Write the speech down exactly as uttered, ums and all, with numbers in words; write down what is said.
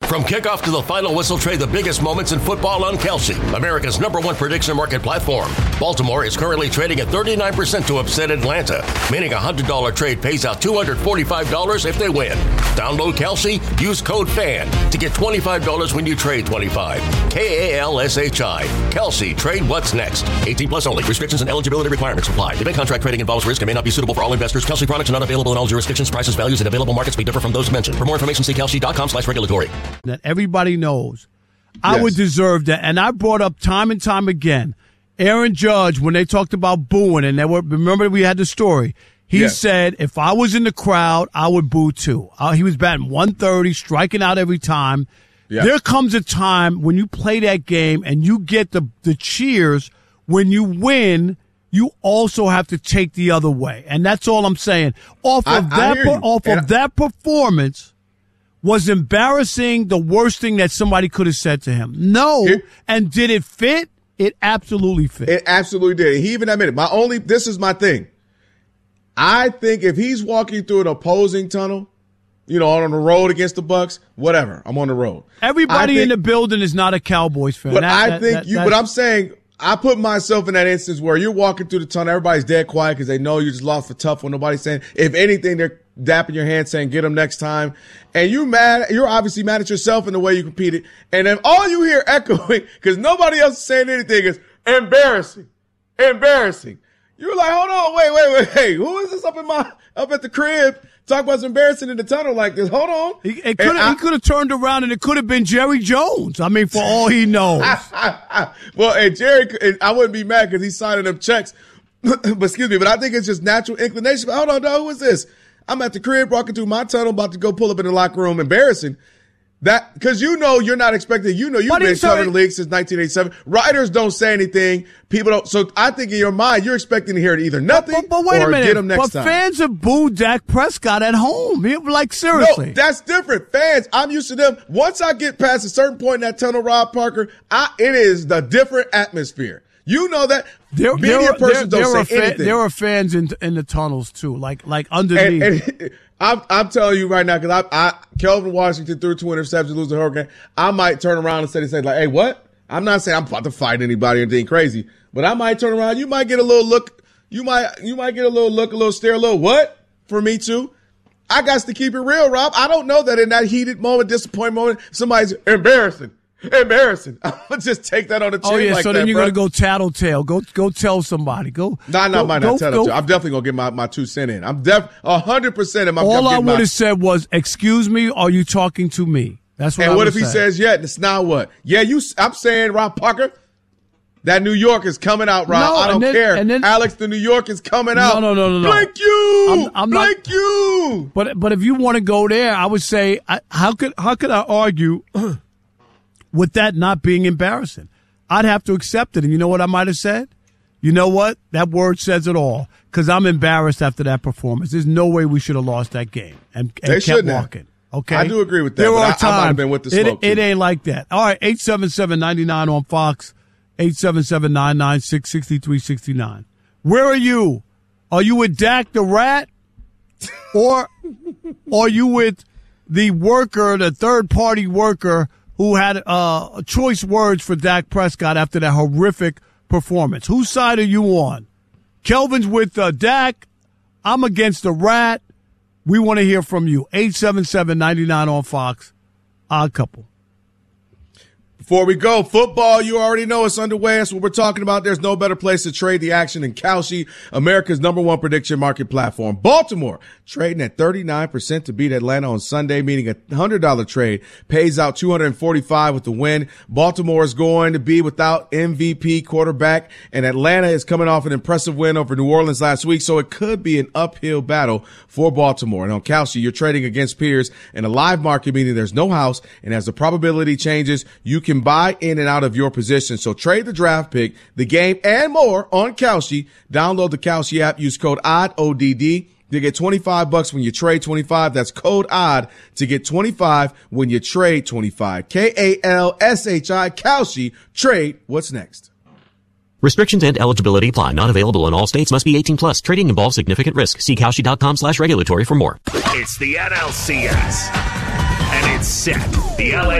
From kickoff to the final whistle, trade the biggest moments in football on Kalshi, America's number one prediction market platform. Baltimore is currently trading at thirty-nine percent to upset Atlanta, meaning a one hundred dollars trade pays out two hundred forty-five dollars if they win. Download Kalshi, use code FAN to get twenty-five dollars when you trade twenty-five dollars. K A L S H I. Kalshi, trade what's next. eighteen plus only. Restrictions and eligibility requirements apply. Event contract trading involves risk and may not be suitable for all investors. Kalshi products are not available in all jurisdictions. Prices, values, and available markets may differ from those mentioned. For more information, see kalshi.com slash regulatory. That everybody knows. I Yes. would deserve that. And I brought up time and time again, Aaron Judge, when they talked about booing, and they were, remember we had the story. He Yes. said, if I was in the crowd, I would boo too. Uh, he was batting one thirty, striking out every time. Yeah. There comes a time when you play that game and you get the, the cheers. When you win, you also have to take the other way. And that's all I'm saying. Off I- of I that, hear per- you. off And of I- that performance, was embarrassing the worst thing that somebody could have said to him? No. It- and did it fit? It absolutely fit. It absolutely did. He even admitted, my only, this is my thing. I think if he's walking through an opposing tunnel, you know, on the road against the Bucks, whatever, I'm on the road. Everybody I think- in the building is not a Cowboys fan. But That- I that- think that- you, that's- but I'm saying, I put myself in that instance where you're walking through the tunnel, everybody's dead quiet because they know you just lost a tough one. Nobody's saying, if anything, they're dapping your hand saying, get them next time. And you mad, you're obviously mad at yourself in the way you competed. And then all you hear echoing, because nobody else is saying anything, is embarrassing, embarrassing. You're like, hold on, wait, wait, wait, hey, who is this up in my, up at the crib? Talk about embarrassing in the tunnel like this. Hold on. He, it could have, he could have turned around and it could have been Jerry Jones. I mean, for all he knows. Well, and Jerry, and I wouldn't be mad because he's signing them checks. But excuse me, but I think it's just natural inclination. But hold on, dog, who is this? I'm at the crib walking through my tunnel, about to go pull up in the locker room. Embarrassing. That, because you know you're not expecting, you know you've But been he's covering the sorry. league since nineteen eighty-seven. Writers don't say anything. People don't. So I think in your mind, you're expecting to hear either nothing But, but wait or a minute. get them next but time. fans have booed Dak Prescott at home. He- Like, No, seriously. that's different. Fans, I'm used to them. Once I get past a certain point in that tunnel, Rob Parker, I, it is the different atmosphere. You know that. There, Media there, persons there, don't there, are say fa- anything. there are fans in in the tunnels too, like like underneath. And, and I'm, I'm telling you right now, because I, I, Kelvin Washington threw two interceptions, lose the Hurricane. I might turn around and say, say like, hey, what? I'm not saying I'm about to fight anybody or anything crazy, but I might turn around. You might get a little look. You might, you might get a little look, a little stare, a little what for me too. I got to keep it real, Rob. I don't know that in that heated moment, disappointed moment, somebody's embarrassing. Embarrassing. I'm gonna just take that on the chin. Oh yeah, like so that, then you're bro. gonna go tattletale. Go go tell somebody. Go. Nah, go, not mine. go, Not tell go. them. I'm definitely gonna get my, my two cent in. I'm def a hundred percent. All I would my, have said was, "Excuse me, are you talking to me?" That's what. And I what would if he say. says, yeah, it's not what? Yeah, you, I'm saying, Rob Parker, that New York is coming out, Rob. No, I don't and then- care. and then- Alex, the New York is coming No, out. no, no, no, no. Blink you. I'm- I'm not- Blink you. But but if you want to go there, I would say, I, how could how could I argue with that not being embarrassing? I'd have to accept it. And you know what I might have said? You know what? That word says it all. Because I'm embarrassed after that performance. There's no way we should have lost that game and, and They kept shouldn't have. walking. Okay, I do agree with that, There but are I- I might times have been with the it, smoke, it too. ain't like that. All right, eight seven seven, nine nine on Fox, eight seven seven, nine nine six, six three six nine. Where are you? Are you with Dak the Rat? Or are you with the worker, the third-party worker who had uh, choice words for Dak Prescott after that horrific performance? Whose side are you on? Kelvin's with uh, Dak. I'm against the Rat. We want to hear from you. eight seven seven, nine nine on Fox. Odd Couple. Before we go, football, you already know it's underway. That's what we're talking about. There's no better place to trade the action than Kalshi, America's number one prediction market platform. Baltimore trading at thirty-nine percent to beat Atlanta on Sunday, meaning a one hundred dollars trade pays out two hundred forty-five with the win. Baltimore is going to be without M V P quarterback, and Atlanta is coming off an impressive win over New Orleans last week, so it could be an uphill battle for Baltimore. And on Kalshi, you're trading against peers in a live market, meaning there's no house, and as the probability changes, you can buy in and out of your position. So trade the draft pick, the game, and more on Kalshi. Download the Kalshi app. Use code O D D, O D D. You get twenty-five bucks when you trade twenty-five. That's code O D D to get twenty-five when you trade twenty-five. K A L S H I, Kalshi. Trade what's next. Restrictions and eligibility apply. Not available in all states. Must be eighteen plus. Trading involves significant risk. See Kalshi.com slash regulatory for more. It's the N L C S. And it's set. The L A